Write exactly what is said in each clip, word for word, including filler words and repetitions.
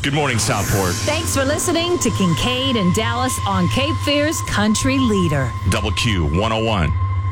Good morning, Southport. Thanks for listening to Kincaid and Dallas on Cape Fear's Country Leader. Double Q one oh one.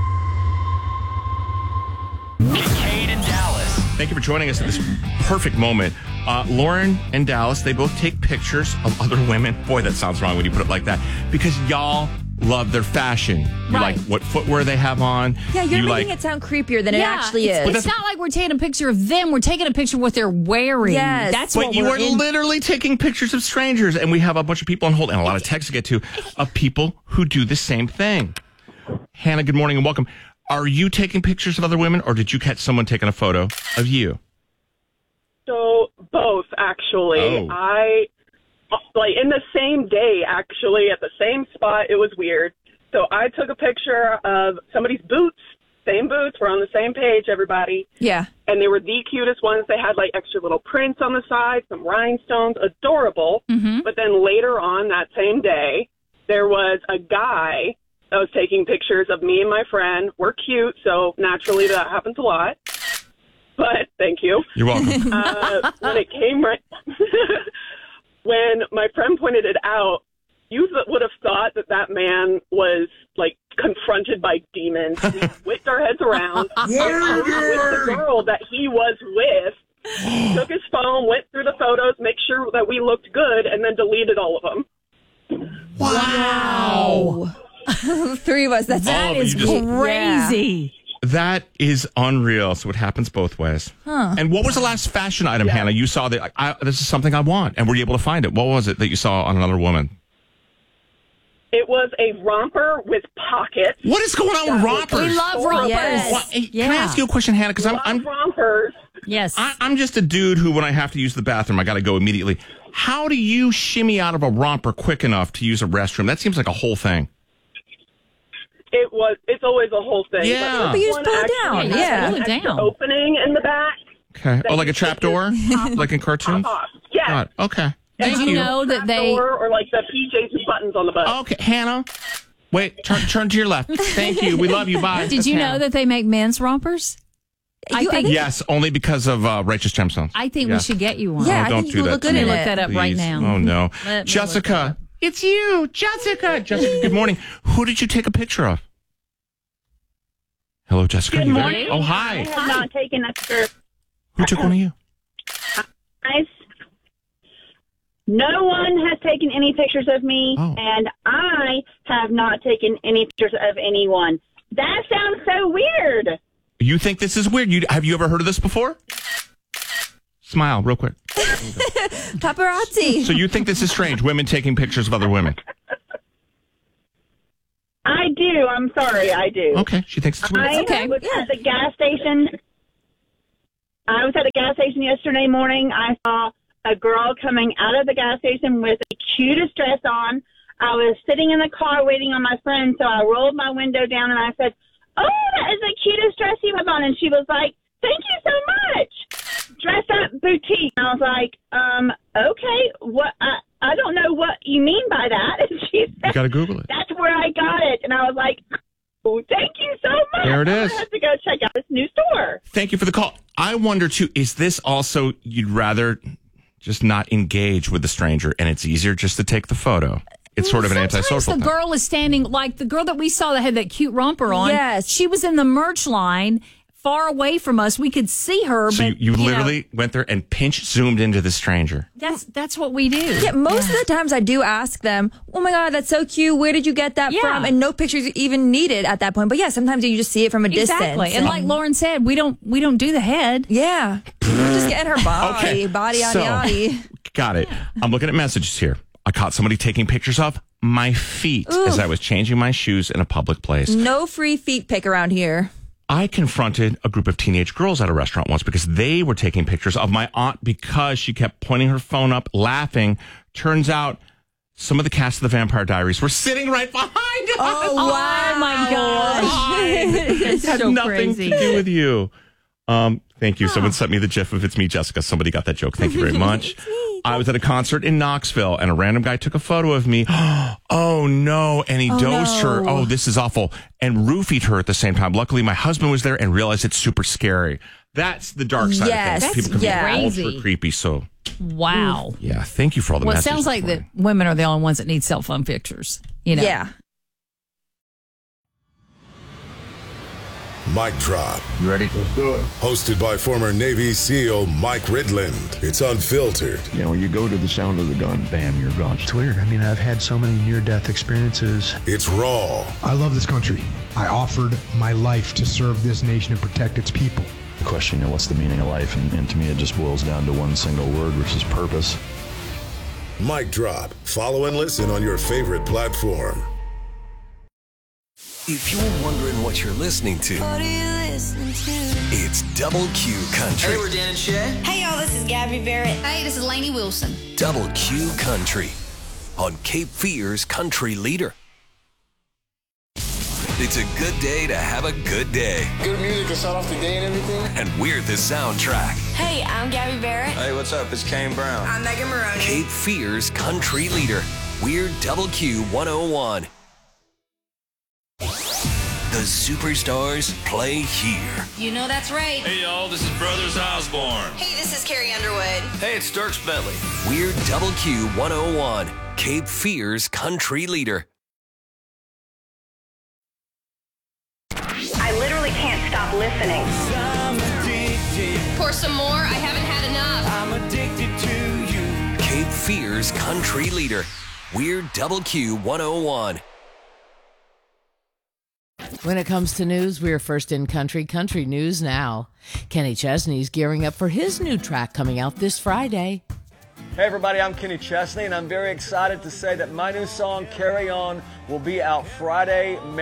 Kincaid and Dallas. Thank you for joining us at this perfect moment. Uh, Lauren and Dallas, they both take pictures of other women. Boy, that sounds wrong when you put it like that. Because y'all love their fashion. You Right. like what footwear they have on. Yeah, you're you making like, it sound creepier than it Yeah, actually it's, is. It's not like we're taking a picture of them. We're taking a picture of what they're wearing. Yes. That's But what you we're are in. literally taking pictures of strangers, and we have a bunch of people on hold and a lot of texts to get to of people who do the same thing. Hannah, good morning and welcome. Are you taking pictures of other women, or did you catch someone taking a photo of you? So both, actually. Oh. I, like, in the same day, actually, at the same spot. It was weird. So I took a picture of somebody's boots, same boots. We're on the same page, everybody. Yeah. And they were the cutest ones. They had, like, extra little prints on the side, some rhinestones, adorable. Mm-hmm. But then later on that same day, there was a guy that was taking pictures of me and my friend. We're cute, so naturally that happens a lot. But thank you. You're welcome. Uh, when it came right, when my friend pointed it out, you would have thought that that man was like confronted by demons. We whipped our heads around. With the girl that he was with, took his phone, went through the photos, make sure that we looked good, and then deleted all of them. Wow. Three of us. That's All That of you is just- crazy. That is unreal. So it happens both ways. Huh. And what was the last fashion item, Hannah? You saw that I, this is something I want, and were you able to find it? What was it that you saw on another woman? It was a romper with pockets. What is going on with rompers? We love rompers. Yes. What- hey, Yeah. Can I ask you a question, Hannah? Because I'm, Love I'm rompers. Yes. I, I'm just a dude who, when I have to use the bathroom, I got to go immediately. How do you shimmy out of a romper quick enough to use a restroom? That seems like a whole thing. It was. It's always a whole thing. Yeah. But But you just one pull it actually down, has yeah. an Pull it extra down. opening in the back. Okay. Oh, like a trap door? Like in cartoons? Pop off. Yes. God, okay. Thank Did you know that they... Or, or like the P Js with buttons on the butt. Okay, Hannah. Wait, turn turn to your left. Thank you. We love you. Bye. Did That's you know Hannah. that they make men's rompers? I You- I think, think- Yes, only because of uh, Righteous Gemstones. I think Yeah. we should get you one. Yeah, Oh, I don't think do you that look to good me. in Look it. that up right Please. now. Oh, no. Let me look Jessica, it's you. Jessica. Jessica, good morning. Who did you take a picture of? Hello, Jessica. Good you there? morning. Oh, I hi. have not taken a picture. Who took one of you? Guys, no one has taken any pictures of me, Oh. and I have not taken any pictures of anyone. That sounds so weird. You think this is weird? You Have you ever heard of this before? Smile real quick. Paparazzi. So you think this is strange, women taking pictures of other women? I do. I'm sorry. I do. Okay, she thinks it's weird. I okay. was at the gas station. I was at the gas station yesterday morning. I saw a girl coming out of the gas station with the cutest dress on. I was sitting in the car waiting on my friend, so I rolled my window down and I said, "Oh, that is the cutest dress you have on." And she was like, "Thank you so much. Dress Up Boutique." And I was like, um, okay, what? I, I don't know what you mean by that. And she You said, got to Google it. "That's where I got it." And I was like, "Oh, thank you so much. There it I'm is. gonna have to go check out this new store." Thank you for the call. I wonder, too, is this also you'd rather just not engage with the stranger and it's easier just to take the photo? It's sort of an Sometimes antisocial the thing. girl is standing, like the girl that we saw that had that cute romper on. Yes. She was in the merch line far away from us. We could see her. So you, but, you know, literally went there and pinch zoomed into the stranger. that's that's what we do. Yeah, most of the times I do ask them, "Oh my God, that's so cute. Where did you get that Yeah. from?" And no pictures even needed at that point. But yeah, sometimes you just see it from a Exactly. distance. And like Lauren said, we don't we don't do the head. yeah, we're just getting her body, Okay, body, yaddy, so- yaddy. Got it. I'm looking at messages here. I caught somebody taking pictures of my feet as I was changing my shoes in a public place. No free feet pick around here. I confronted a group of teenage girls at a restaurant once because they were taking pictures of my aunt because she kept pointing her phone up, laughing. Turns out some of the cast of the Vampire Diaries were sitting right behind us. Oh, wow. Oh my gosh. That's It had so nothing crazy. to do with you. Um, thank you. Someone sent me the gif of It's Me, Jessica. Somebody got that joke. Thank you very much. I was at a concert in Knoxville, and a random guy took a photo of me. Oh, no. And he Oh, dosed her. no. Oh, this is awful. And roofied her at the same time. Luckily, my husband was there and realized it's super scary. That's the dark side Yes, of things. People can yeah. be Crazy. ultra creepy. So Wow. Yeah, thank you for all the Well, it messages. sounds like this that women are the only ones that need cell phone pictures. You know? Yeah. Mic Drop. You ready? Let's do it. Hosted by former Navy SEAL Mike Ridland. It's unfiltered. You know, you go to the sound of the gun, bam, you're gone. It's weird. I mean, I've had so many near-death experiences. It's raw. I love this country. I offered my life to serve this nation and protect its people. The question, you know, what's the meaning of life? And, and to me, it just boils down to one single word, which is purpose. Mic Drop. Follow and listen on your favorite platform. If you're wondering what you're listening to, what are you listening to? It's Double Q Country. Hey, we're Dan and Shay. Hey, y'all, this is Gabby Barrett. Hey, this is Lainey Wilson. Double Q Country on Cape Fear's Country Leader. It's a good day to have a good day. Good music to start off the day and everything. And we're the soundtrack. Hey, I'm Gabby Barrett. Hey, what's up? It's Kane Brown. I'm Megan Maroney. Cape Fear's Country Leader. We're Double Q one oh one. The superstars play here. You know that's right. Hey, y'all, this is Brothers Osborne. Hey, this is Carrie Underwood. Hey, it's Dierks Bentley. We're Double Q one oh one. Cape Fear's Country Leader. I literally can't stop listening. Pour some more. I haven't had enough. I'm addicted to you. Cape Fear's Country Leader. We're Double Q one oh one. When it comes to news, we're first in country, country news now. Kenny Chesney's gearing up for his new track coming out this Friday. Hey everybody, I'm Kenny Chesney, and I'm very excited to say that my new song, Carry On, will be out Friday, May